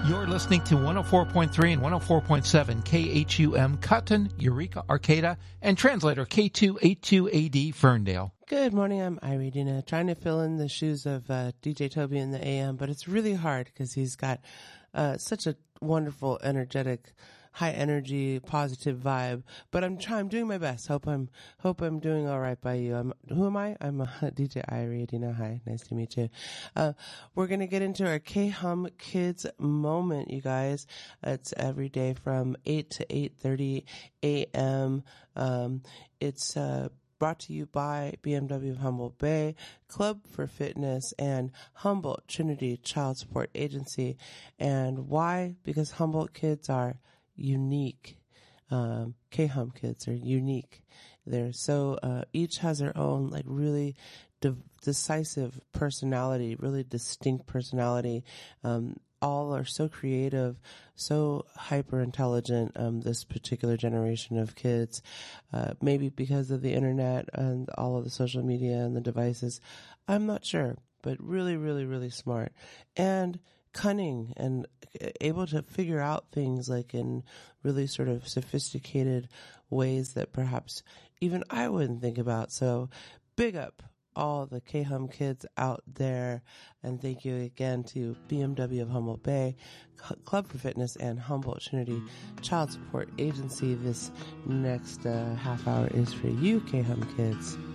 You're listening to 104.3 and 104.7 KHUM Cotton, Eureka, Arcata, and translator K282AD Ferndale. Good morning, I'm Irina, trying to fill in the shoes of DJ Toby in the AM, but it's really hard because he's got such a wonderful, energetic, high energy, positive vibe. But I'm doing my best. Hope I'm doing all right by you. Who am I? I'm DJ Irina. Hi, nice to meet you. We're gonna get into our K-Hum Kids moment, you guys. It's every day from 8 to 8:30 a.m. It's brought to you by BMW of Humboldt Bay, Club for Fitness, and Humboldt Trinity Child Support Agency. And why? Because Humboldt kids are unique. K-Hum kids are unique. They're so, each has their own, like, really decisive personality, really distinct personality. All are so creative, so hyper intelligent, this particular generation of kids, maybe because of the internet and all of the social media and the devices. I'm not sure, but really, really, really smart and cunning and able to figure out things like in really sort of sophisticated ways that perhaps even I wouldn't think about. So big up all the K-Hum kids out there, and thank you again to BMW of Humboldt Bay, Club for Fitness, and Humboldt Trinity Child Support Agency. This next half hour is for you, K-Hum kids.